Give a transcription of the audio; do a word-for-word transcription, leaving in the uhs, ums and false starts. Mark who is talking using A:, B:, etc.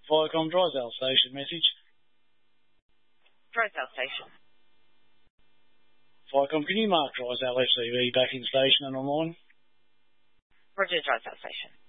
A: Viacom Drysdale Station message.
B: Drysdale Station.
A: Viacom, can you mark Drysdale F C V back in station and online?
B: Roger, Drysdale Station.